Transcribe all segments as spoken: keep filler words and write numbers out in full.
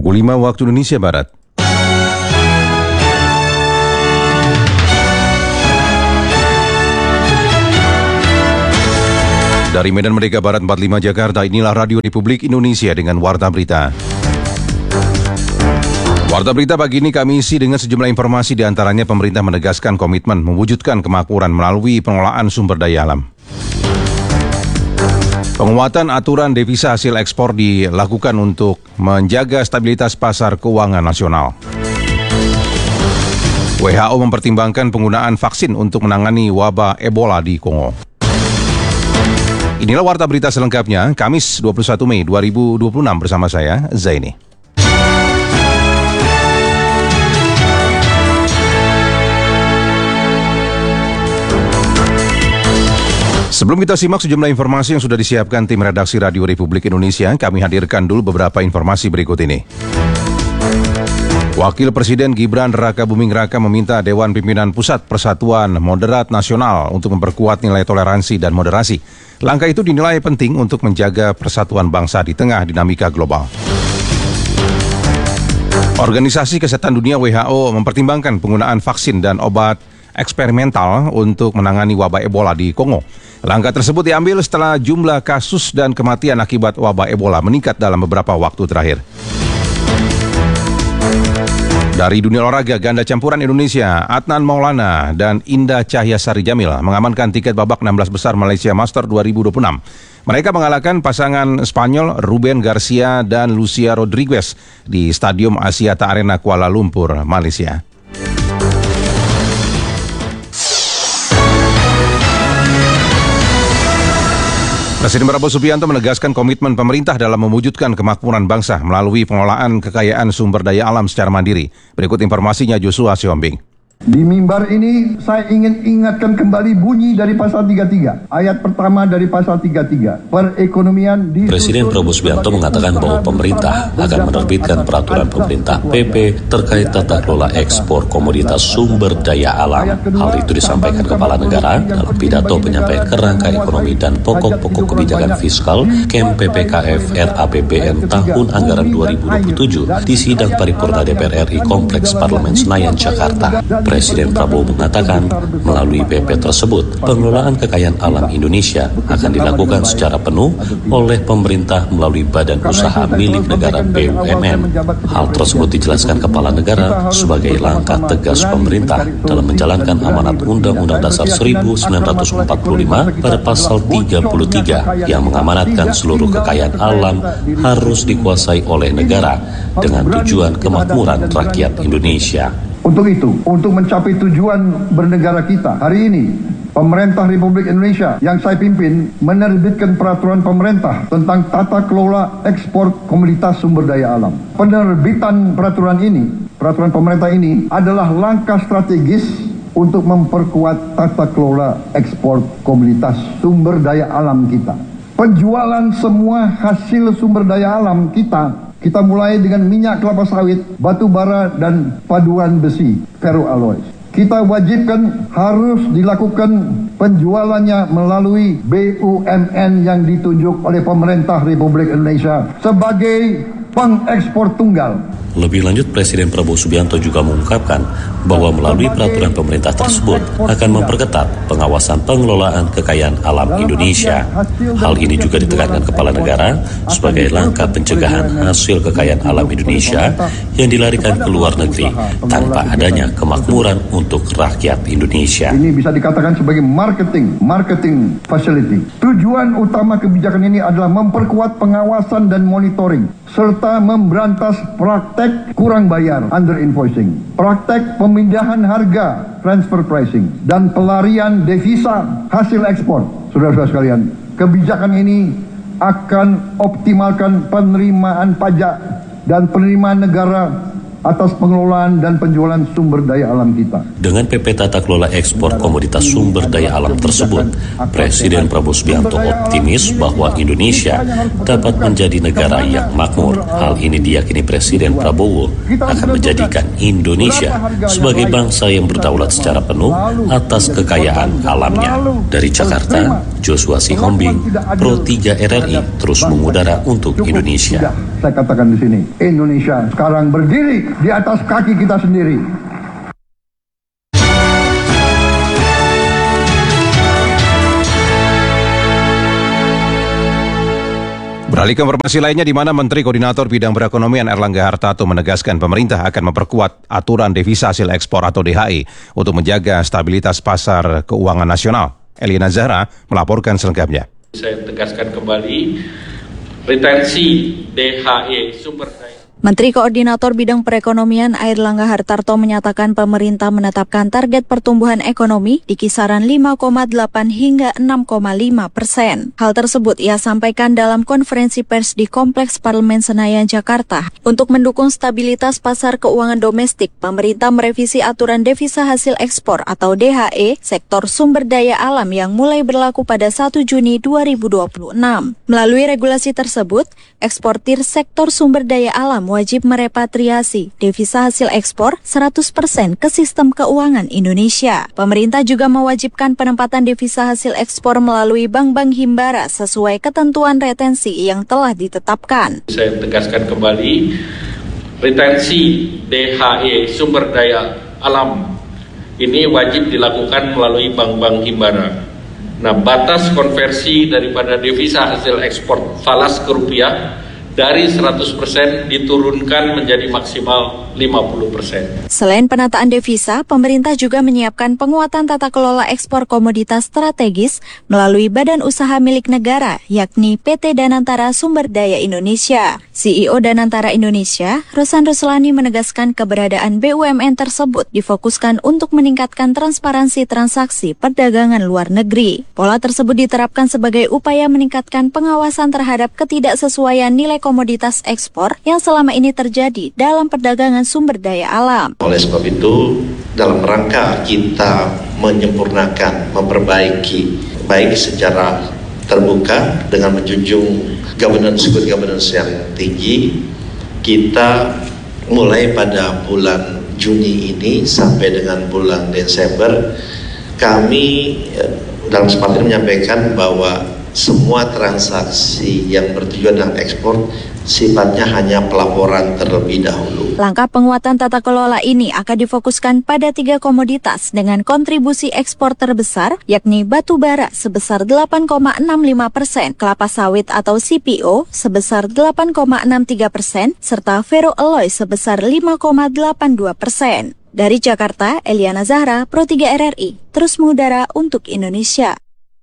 Pukul lima waktu Indonesia Barat. Dari Medan Merdeka Barat empat puluh lima Jakarta, inilah Radio Republik Indonesia dengan Warta Berita. Warta Berita pagi ini kami isi dengan sejumlah informasi, di antaranya pemerintah menegaskan komitmen mewujudkan kemakmuran melalui pengelolaan sumber daya alam. Penguatan aturan devisa hasil ekspor dilakukan untuk menjaga stabilitas pasar keuangan nasional. W H O mempertimbangkan penggunaan vaksin untuk menangani wabah Ebola di Kongo. Inilah Warta Berita selengkapnya, Kamis dua puluh satu Mei dua ribu dua puluh enam bersama saya, Zaini. Sebelum kita simak sejumlah informasi yang sudah disiapkan tim redaksi Radio Republik Indonesia, kami hadirkan dulu beberapa informasi berikut ini. Wakil Presiden Gibran Raka Buming Raka meminta Dewan Pimpinan Pusat Persatuan Moderat Nasional untuk memperkuat nilai toleransi dan moderasi. Langkah itu dinilai penting untuk menjaga persatuan bangsa di tengah dinamika global. Organisasi Kesehatan Dunia W H O mempertimbangkan penggunaan vaksin dan obat eksperimental untuk menangani wabah Ebola di Kongo. Langkah tersebut diambil setelah jumlah kasus dan kematian akibat wabah Ebola meningkat dalam beberapa waktu terakhir. Dari dunia olahraga, ganda campuran Indonesia, Adnan Maulana dan Indah Cahyasari Jamil mengamankan tiket babak enam belas besar Malaysia Master dua ribu dua puluh enam. Mereka mengalahkan pasangan Spanyol Ruben Garcia dan Lucia Rodriguez di Stadium Axiata Arena Kuala Lumpur, Malaysia. Presiden Prabowo Subianto menegaskan komitmen pemerintah dalam mewujudkan kemakmuran bangsa melalui pengelolaan kekayaan sumber daya alam secara mandiri. Berikut informasinya Joshua Siombing. Di mimbar ini saya ingin ingatkan kembali bunyi dari pasal tiga puluh tiga, ayat pertama dari pasal tiga puluh tiga. Perekonomian di Presiden Prabowo Subianto mengatakan bahwa pemerintah akan menerbitkan peraturan pemerintah P P terkait tata kelola ekspor komoditas sumber daya alam. Hal itu disampaikan Kepala Negara dalam pidato penyampaian kerangka ekonomi dan pokok-pokok kebijakan fiskal K E M P P K F R A P B N tahun anggaran dua ribu dua puluh tujuh di sidang paripurna D P R R I Kompleks Parlemen Senayan, Jakarta. Presiden Prabowo mengatakan melalui P P tersebut, pengelolaan kekayaan alam Indonesia akan dilakukan secara penuh oleh pemerintah melalui badan usaha milik negara B U M N. Hal tersebut dijelaskan Kepala Negara sebagai langkah tegas pemerintah dalam menjalankan amanat Undang-Undang Dasar seribu sembilan ratus empat puluh lima pada pasal tiga puluh tiga yang mengamanatkan seluruh kekayaan alam harus dikuasai oleh negara dengan tujuan kemakmuran rakyat Indonesia. Untuk itu, untuk mencapai tujuan bernegara kita, hari ini pemerintah Republik Indonesia yang saya pimpin menerbitkan peraturan pemerintah tentang tata kelola ekspor komoditas sumber daya alam. Penerbitan peraturan ini, peraturan pemerintah ini adalah langkah strategis untuk memperkuat tata kelola ekspor komoditas sumber daya alam kita. Penjualan semua hasil sumber daya alam kita, kita mulai dengan minyak kelapa sawit, batu bara, dan paduan besi, ferroalloys. Kita wajibkan harus dilakukan penjualannya melalui B U M N yang ditunjuk oleh pemerintah Republik Indonesia sebagai pengekspor tunggal. Lebih lanjut, Presiden Prabowo Subianto juga mengungkapkan bahwa melalui peraturan pemerintah tersebut akan memperketat pengawasan pengelolaan kekayaan alam Indonesia. Hal ini juga ditekankan Kepala Negara sebagai langkah pencegahan hasil kekayaan alam Indonesia yang dilarikan ke luar negeri tanpa adanya kemakmuran untuk rakyat Indonesia. Ini bisa dikatakan sebagai marketing, marketing facility. Tujuan utama kebijakan ini adalah memperkuat pengawasan dan monitoring serta memberantas praktek kurang bayar, under invoicing, praktek pemindahan harga, transfer pricing, dan pelarian devisa hasil ekspor. Saudara-saudara sekalian, kebijakan ini akan optimalkan penerimaan pajak dan penerimaan negara atas pengelolaan dan penjualan sumber daya alam kita. Dengan P P Tata Kelola Ekspor Komoditas Sumber Daya Alam tersebut, Presiden Prabowo Subianto optimis bahwa Indonesia dapat menjadi negara yang makmur. Hal ini diyakini Presiden Prabowo akan menjadikan Indonesia sebagai bangsa yang berdaulat secara penuh atas kekayaan alamnya. Dari Jakarta, Joshua Sihombing, Pro tiga R R I terus mengudara untuk Indonesia. Saya katakan di sini, Indonesia sekarang berdiri di atas kaki kita sendiri. Beralih ke informasi lainnya, di mana Menteri Koordinator Bidang Perekonomian Erlangga Hartarto menegaskan pemerintah akan memperkuat aturan devisa hasil ekspor atau D H I untuk menjaga stabilitas pasar keuangan nasional. Eliana Zahra melaporkan selengkapnya. Saya tegaskan kembali, retensi D H I sumber daya. Menteri Koordinator Bidang Perekonomian Airlangga Hartarto menyatakan pemerintah menetapkan target pertumbuhan ekonomi di kisaran lima koma delapan hingga enam koma lima persen. Hal tersebut ia sampaikan dalam konferensi pers di Kompleks Parlemen Senayan, Jakarta. Untuk mendukung stabilitas pasar keuangan domestik, pemerintah merevisi aturan devisa hasil ekspor atau D H E sektor sumber daya alam yang mulai berlaku pada satu Juni dua ribu dua puluh enam. Melalui regulasi tersebut, eksportir sektor sumber daya alam wajib merepatriasi devisa hasil ekspor seratus persen ke sistem keuangan Indonesia. Pemerintah juga mewajibkan penempatan devisa hasil ekspor melalui bank-bank himbara sesuai ketentuan retensi yang telah ditetapkan. Saya tegaskan kembali, retensi D H E sumber daya alam ini wajib dilakukan melalui bank-bank himbara. Nah, batas konversi daripada devisa hasil ekspor falas ke rupiah dari seratus persen diturunkan menjadi maksimal lima puluh persen. Selain penataan devisa, pemerintah juga menyiapkan penguatan tata kelola ekspor komoditas strategis melalui badan usaha milik negara, yakni P T Danantara Sumber Daya Indonesia. C E O Danantara Indonesia, Rosan Ruslani, menegaskan keberadaan B U M N tersebut difokuskan untuk meningkatkan transparansi transaksi perdagangan luar negeri. Pola tersebut diterapkan sebagai upaya meningkatkan pengawasan terhadap ketidaksesuaian nilai komoditas ekspor yang selama ini terjadi dalam perdagangan sumber daya alam. Oleh sebab itu, dalam rangka kita menyempurnakan, memperbaiki, baik secara terbuka dengan menjunjung governance, good governance yang tinggi, kita mulai pada bulan Juni ini sampai dengan bulan Desember, kami dalam kesempatan menyampaikan bahwa semua transaksi yang bertujuan dengan ekspor sifatnya hanya pelaporan terlebih dahulu. Langkah penguatan tata kelola ini akan difokuskan pada tiga komoditas dengan kontribusi ekspor terbesar, yakni batu bara sebesar delapan koma enam lima persen, kelapa sawit atau C P O sebesar delapan koma enam tiga persen, serta ferroalloy sebesar lima koma delapan dua persen. Dari Jakarta, Eliana Zahra, Pro tiga R R I, terus mengudara untuk Indonesia.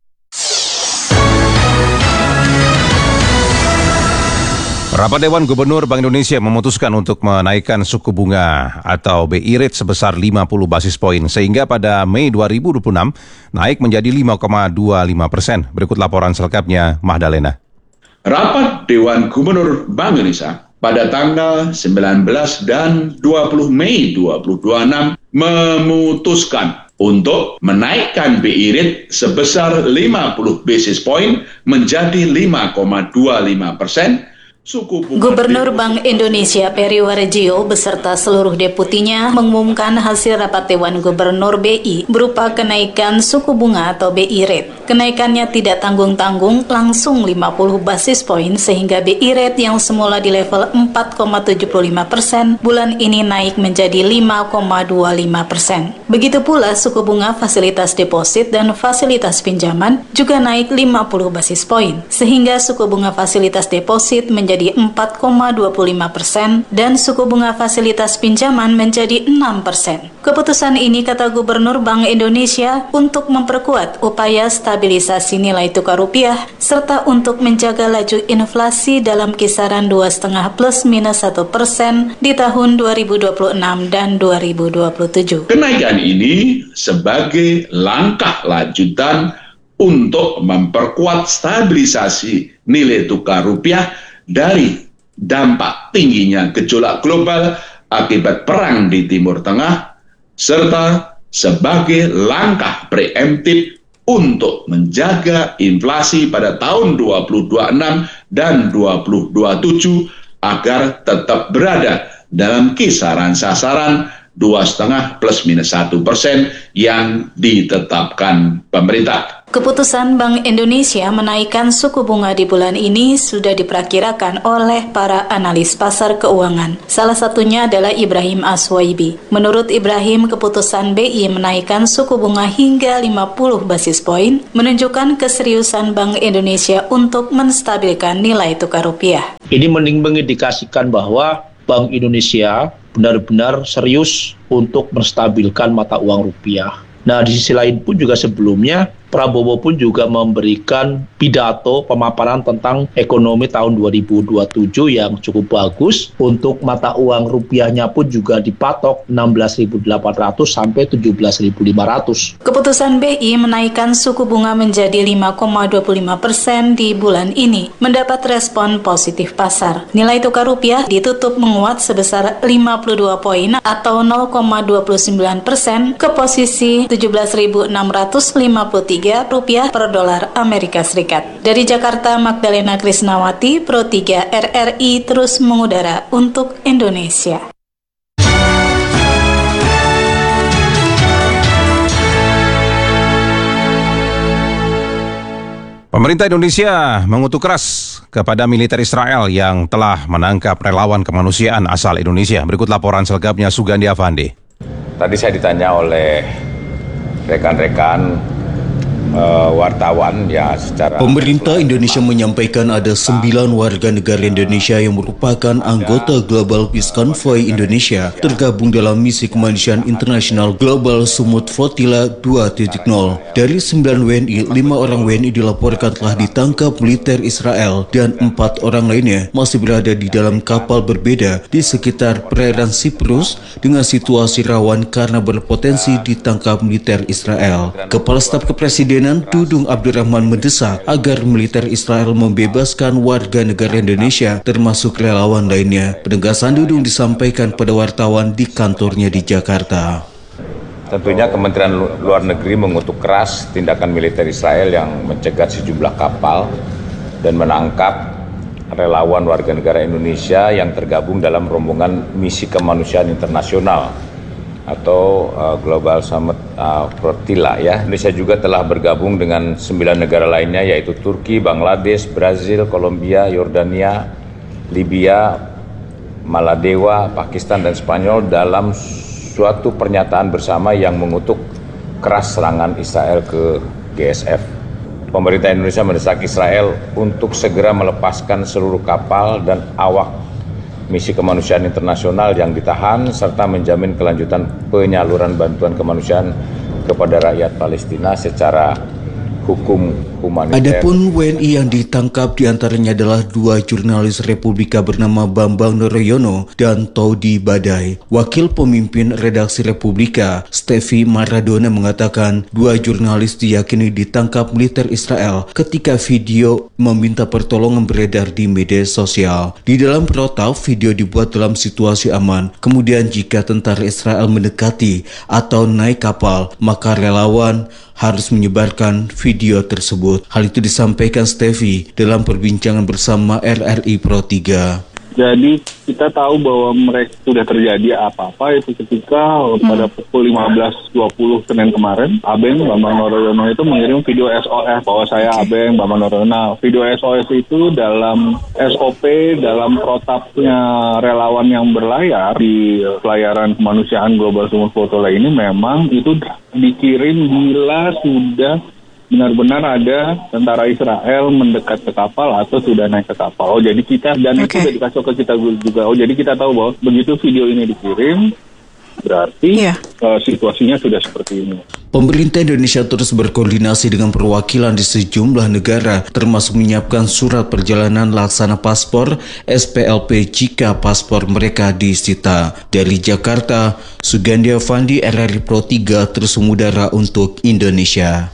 Rapat Dewan Gubernur Bank Indonesia memutuskan untuk menaikkan suku bunga atau B I rate sebesar lima puluh basis poin sehingga pada Mei dua ribu dua puluh enam naik menjadi lima koma dua lima persen. Berikut laporan selengkapnya Mahdalena. Rapat Dewan Gubernur Bank Indonesia pada tanggal sembilan belas dan dua puluh Mei dua ribu dua puluh enam memutuskan untuk menaikkan B I rate sebesar lima puluh basis point menjadi lima koma dua lima persen. Gubernur Bank Indonesia Peri Warjio beserta seluruh deputinya mengumumkan hasil rapat Dewan Gubernur B I berupa kenaikan suku bunga atau B I rate. Kenaikannya tidak tanggung-tanggung, langsung lima puluh basis poin sehingga B I rate yang semula di level empat koma tujuh lima persen bulan ini naik menjadi lima koma dua lima persen. Begitu pula suku bunga fasilitas deposit dan fasilitas pinjaman juga naik lima puluh basis poin sehingga suku bunga fasilitas deposit menjadi empat koma dua lima persen dan suku bunga fasilitas pinjaman menjadi enam persen. Keputusan ini, kata Gubernur Bank Indonesia, untuk memperkuat upaya stabilisasi nilai tukar rupiah serta untuk menjaga laju inflasi dalam kisaran dua koma lima plus minus satu persen di tahun dua ribu dua puluh enam dan dua ribu dua puluh tujuh. Kenaikan ini sebagai langkah lanjutan untuk memperkuat stabilisasi nilai tukar rupiah dari dampak tingginya gejolak global akibat perang di Timur Tengah, serta sebagai langkah preemptif untuk menjaga inflasi pada tahun dua ribu dua puluh enam dan dua ribu dua puluh tujuh agar tetap berada dalam kisaran sasaran dua koma lima plus minus satu persen yang ditetapkan pemerintah. Keputusan Bank Indonesia menaikkan suku bunga di bulan ini sudah diperkirakan oleh para analis pasar keuangan. Salah satunya adalah Ibrahim Aswaibi. Menurut Ibrahim, keputusan B I menaikkan suku bunga hingga lima puluh basis poin menunjukkan keseriusan Bank Indonesia untuk menstabilkan nilai tukar rupiah. Ini mengindikasikan bahwa Bank Indonesia benar-benar serius untuk menstabilkan mata uang rupiah. Nah, di sisi lain pun juga sebelumnya Prabowo pun juga memberikan pidato pemaparan tentang ekonomi tahun dua ribu dua puluh tujuh yang cukup bagus. Untuk mata uang rupiahnya pun juga dipatok enam belas ribu delapan ratus sampai tujuh belas ribu lima ratus. Keputusan B I menaikkan suku bunga menjadi lima koma dua puluh lima persen di bulan ini mendapat respon positif pasar. Nilai tukar rupiah ditutup menguat sebesar lima puluh dua poin atau nol koma dua puluh sembilan persen ke posisi tujuh belas ribu enam ratus lima puluh tiga rupiah per dolar Amerika Serikat. Dari Jakarta, Magdalena Krisnawati, Pro tiga R R I terus mengudara untuk Indonesia. Pemerintah Indonesia mengutuk keras kepada militer Israel yang telah menangkap relawan kemanusiaan asal Indonesia. Berikut laporan selengkapnya Sugandi Avandi. Tadi saya ditanya oleh rekan-rekan Uh, wartawan ya secara Pemerintah Indonesia menyampaikan ada sembilan warga negara Indonesia yang merupakan anggota Global Peace Convoy Indonesia tergabung dalam misi kemanusiaan internasional Global Sumut Flotilla dua titik nol. Dari sembilan W N I, lima orang W N I dilaporkan telah ditangkap militer Israel dan empat orang lainnya masih berada di dalam kapal berbeda di sekitar perairan Siprus dengan situasi rawan karena berpotensi ditangkap militer Israel. Kepala Staf Kepresidenan Dudung Abdurrahman mendesak agar militer Israel membebaskan warga negara Indonesia termasuk relawan lainnya. Penegasan Dudung disampaikan pada wartawan di kantornya di Jakarta. Tentunya Kementerian Luar Negeri mengutuk keras tindakan militer Israel yang mencegat sejumlah kapal dan menangkap relawan warga negara Indonesia yang tergabung dalam rombongan misi kemanusiaan internasional atau uh, Global Summit uh, Flotilla ya. Indonesia juga telah bergabung dengan sembilan negara lainnya yaitu Turki, Bangladesh, Brazil, Kolombia, Yordania, Libya, Maladewa, Pakistan dan Spanyol dalam suatu pernyataan bersama yang mengutuk keras serangan Israel ke G S F. Pemerintah Indonesia mendesak Israel untuk segera melepaskan seluruh kapal dan awak misi kemanusiaan internasional yang ditahan serta menjamin kelanjutan penyaluran bantuan kemanusiaan kepada rakyat Palestina secara hukum humaniter. Adapun W N I yang ditangkap diantaranya adalah dua jurnalis Republika bernama Bambang Noroyono dan Todi Badai. Wakil pemimpin redaksi Republika, Steffi Maradona mengatakan dua jurnalis diyakini ditangkap militer Israel ketika video meminta pertolongan beredar di media sosial. Di dalam protap, video dibuat dalam situasi aman. Kemudian jika tentara Israel mendekati atau naik kapal, maka relawan harus menyebarkan video tersebut. Hal itu disampaikan Steffi dalam perbincangan bersama R R I Pro tiga. Jadi kita tahu bahwa mereka sudah terjadi apa-apa itu ketika hmm. pada pukul lima belas dua puluh Senin kemarin, Abeng Bambang Noroyono itu mengirim video S O S bahwa saya Abeng Bambang Noroyono. Video S O S itu dalam S O P, dalam protapnya relawan yang berlayar di pelayaran kemanusiaan Global Sumut Flotilla ini memang itu dikirim bila sudah benar-benar ada tentara Israel mendekat ke kapal atau sudah naik ke kapal. Oh, jadi kita, dan okay. itu sudah dikasih ke kita juga. Oh, jadi kita tahu bahwa begitu video ini dikirim, berarti yeah. uh, situasinya sudah seperti ini. Pemerintah Indonesia terus berkoordinasi dengan perwakilan di sejumlah negara, termasuk menyiapkan surat perjalanan laksana paspor S P L P jika paspor mereka disita. Dari Jakarta, Sugandi Avandi, R R I Pro tiga terus mengudara untuk Indonesia.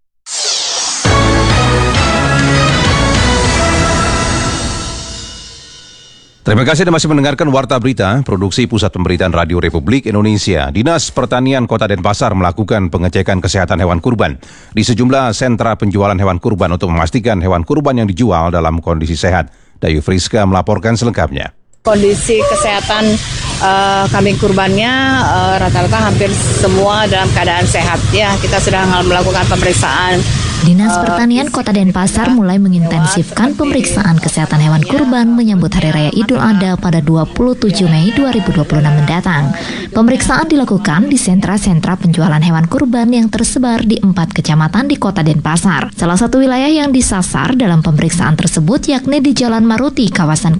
Terima kasih Anda masih mendengarkan Warta Berita, produksi Pusat Pemberitaan Radio Republik Indonesia. Dinas Pertanian Kota Denpasar melakukan pengecekan kesehatan hewan kurban di sejumlah sentra penjualan hewan kurban untuk memastikan hewan kurban yang dijual dalam kondisi sehat. Dayu Friska melaporkan selengkapnya. Kondisi kesehatan uh, kambing kurbannya uh, rata-rata hampir semua dalam keadaan sehat. Ya, kita sudah melakukan pemeriksaan. Dinas Pertanian Kota Denpasar mulai mengintensifkan pemeriksaan kesehatan hewan kurban menyambut Hari Raya Idul Adha pada dua puluh tujuh Mei dua ribu dua puluh enam mendatang. Pemeriksaan dilakukan di sentra-sentra penjualan hewan kurban yang tersebar di empat kecamatan di Kota Denpasar. Salah satu wilayah yang disasar dalam pemeriksaan tersebut yakni di Jalan Maruti, kawasan